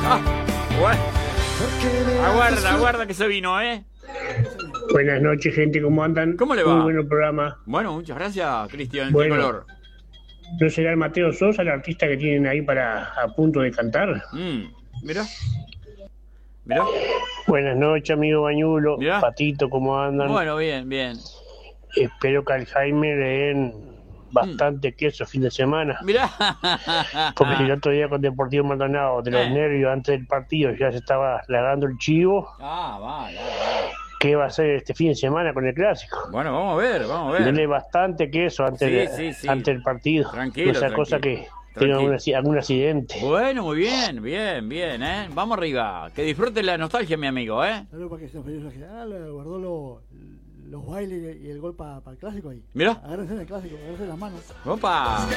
Bueno. Aguarda que se vino, ¿eh? Buenas noches, gente, ¿cómo andan? ¿Cómo le va? Muy buen programa. Bueno, muchas gracias, Cristian. Bueno. ¿Qué color? ¿No será el Mateo Sosa el artista que tienen ahí a punto de cantar? Mirá. Buenas noches, amigo Bañulo. Mirá. Patito, ¿cómo andan? Bueno, bien. Espero que al Jaime le den bastante queso fin de semana. Mirá. Porque si el otro día con Deportivo Maldonado, de los nervios antes del partido, ya se estaba largando el chivo. Va. ¿Qué va a hacer este fin de semana con el clásico? Bueno, vamos a ver. Denle bastante queso antes del partido. Tranquilo. No sea cosa que tenga algún accidente. Bueno, muy bien, ¿eh? Vamos arriba. Que disfrute la nostalgia, mi amigo, ¿eh? Saludos para que se nos general, guardó los bailes y el gol para el clásico ahí. Mirá. Agárrense en el clásico, agárrense las manos. ¡Opa!